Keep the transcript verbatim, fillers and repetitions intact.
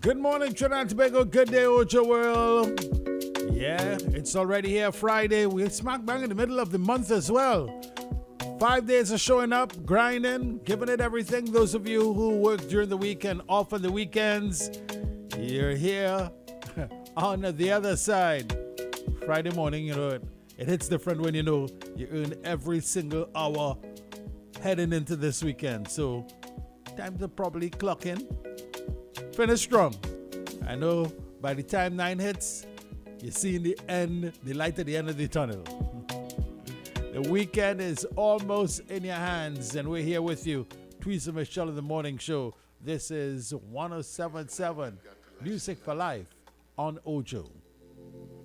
Good morning, Trinidad and Tobago. Good day, Ocho World. Yeah, it's already here, Friday. We're smack bang in the middle of the month as well. Five days of showing up, grinding, giving it everything. Those of you who work during the week and off on the weekends, you're here on the other side. Friday morning, you know, it, it hits different when you know you earn every single hour heading into this weekend. So, time to probably clock in. Finish strong. I know by the time nine hits, you're seeing the end, the light at the end of the tunnel. The weekend is almost in your hands, and we're here with you. Teresa Michelle in the Morning Show. This is one oh seven point seven Music for Life on Ojo.